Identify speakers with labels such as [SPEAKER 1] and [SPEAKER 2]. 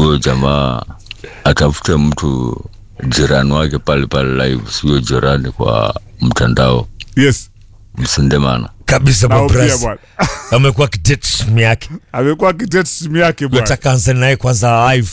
[SPEAKER 1] huyo jamaa atafute mtu jirani wake pale live, sio jirani kwa mtandao.
[SPEAKER 2] Yes.
[SPEAKER 1] Msindemana.
[SPEAKER 3] Kabisa bwana. Amekuwa kidate simu yake.
[SPEAKER 2] Amekuwa kidate simu yake bwana.
[SPEAKER 3] Nataka anze naye kwanza live.